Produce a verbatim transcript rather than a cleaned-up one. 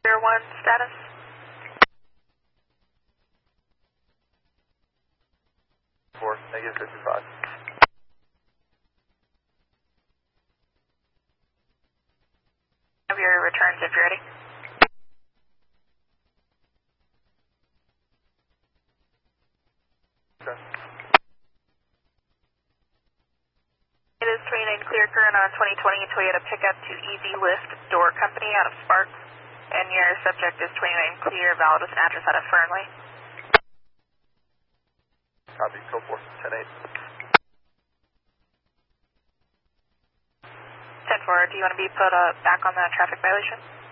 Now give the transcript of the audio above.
Zero one status. Four, negative fifty-five. Have your returns if you're ready. Okay. It is twenty-nine clear current on twenty twenty Toyota pickup to Easy Lift Door Company out of Sparks. And your subject is twenty-nine clear, valid with an address out of Fernley. Copy, go for ten eight. ten four, do you want to be put uh, back on that traffic violation?